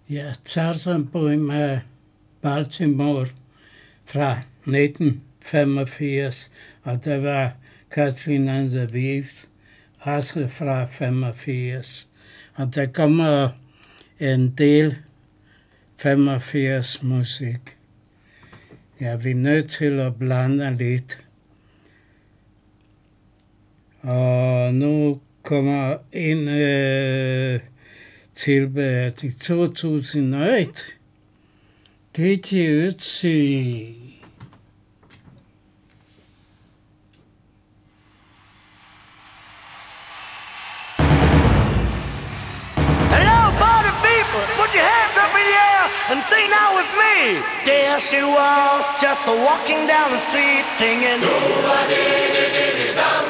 Ja, Tarzan med Baltimore fra 1985, og der var Catherine and the Thieves også fra 85. Og der kommer en del 85 musik. Ja, vi er nødt til at blande lidt. Og nu kommer en tilbage til 2001. Kitty Ötzi. Put your hands up in the air and sing now with me. There she was, just walking down the street singing.